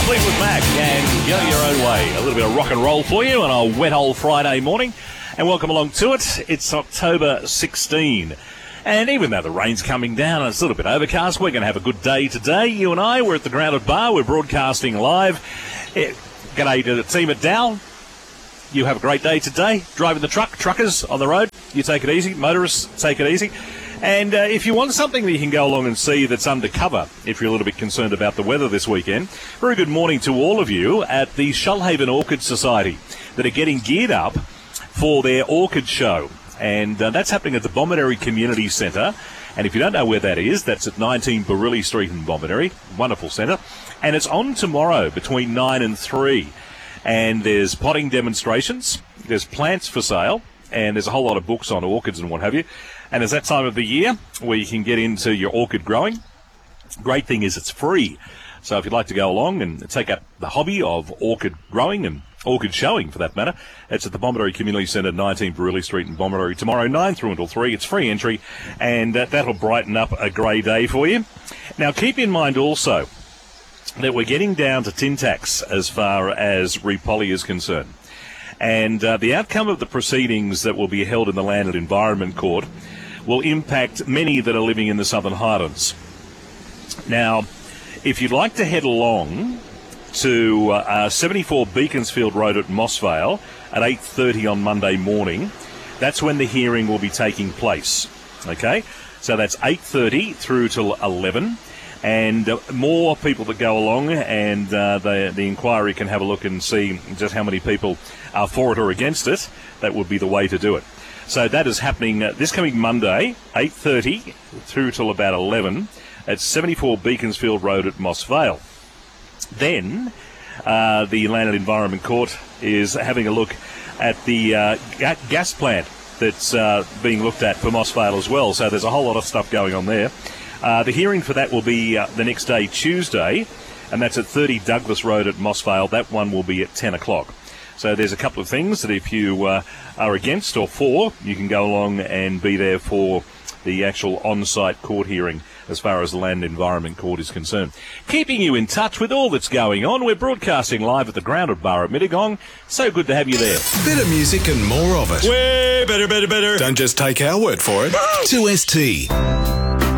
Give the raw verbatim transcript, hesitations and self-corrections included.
Fleetwood Mac and Go Your Own Way. A little bit of rock and roll for you on a wet old Friday morning. And welcome along to it. It's October sixteenth. And even though the rain's coming down and it's a little bit overcast, we're going to have a good day today. You and I, we're at the Grounded Bar. We're broadcasting live. Eh, G'day to the team at Dow. You have a great day today. Driving the truck, truckers on the road, you take it easy. Motorists, take it easy. And uh, if you want something that you can go along and see that's undercover, if you're a little bit concerned about the weather this weekend, very good morning to all of you at the Shoalhaven Orchid Society that are getting geared up for their orchid show. And uh, that's happening at the Bomaderry Community Centre. And if you don't know where that is, that's at nineteen Barilli Street in Bomaderry. Wonderful centre. And it's on tomorrow between nine and three. And there's potting demonstrations, there's plants for sale, and there's a whole lot of books on orchids and what have you. And it's that time of the year where you can get into your orchid growing. Great thing is it's free. So if you'd like to go along and take up the hobby of orchid growing and orchid showing, for that matter, it's at the Bomaderry Community Centre, nineteen Barilli Street in Bomaderry, tomorrow, nine through until three. It's free entry, and uh, that'll brighten up a grey day for you. Now, keep in mind also that we're getting down to tin tacks as far as repoly is concerned. And uh, the outcome of the proceedings that will be held in the Land and Environment Court will impact many that are living in the Southern Highlands. Now, if you'd like to head along to uh, seventy-four Beaconsfield Road at Mossvale at eight thirty on Monday morning, that's when the hearing will be taking place. Okay? So that's eight thirty through till eleven. And uh, more people that go along, and uh, the, the inquiry can have a look and see just how many people are for it or against it. That would be the way to do it. So that is happening uh, this coming Monday, eight thirty through till about eleven, at seventy-four Beaconsfield Road at Moss Vale. Then uh, the Land and Environment Court is having a look at the uh, ga- gas plant that's uh, being looked at for Moss Vale as well. So there's a whole lot of stuff going on there. Uh, the hearing for that will be uh, the next day, Tuesday, and that's at thirty Douglas Road at Moss Vale. That one will be at ten o'clock. So there's a couple of things that if you uh, are against or for, you can go along and be there for the actual on-site court hearing as far as the Land and Environment Court is concerned. Keeping you in touch with all that's going on, we're broadcasting live at the Grounded Bar at Mittagong. So good to have you there. Better music and more of it. Way better, better, better. Don't just take our word for it. two S T.